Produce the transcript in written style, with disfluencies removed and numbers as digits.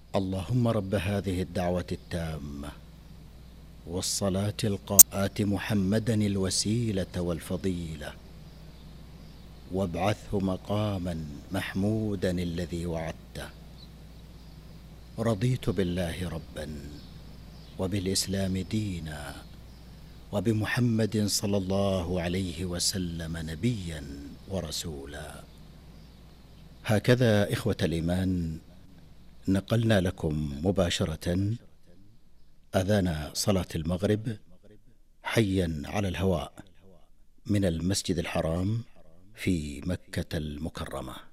اللهم رب هذه الدعوة التامة والصلاة آت محمدا الوسيلة والفضيلة وابعثه مقاما محمودا الذي وعدته. رضيت بالله ربا وبالإسلام دينا وبمحمد صلى الله عليه وسلم نبيا ورسولا. هكذا إخوة الإيمان نقلنا لكم مباشرة أذان صلاة المغرب حيا على الهواء من المسجد الحرام في مكة المكرمة.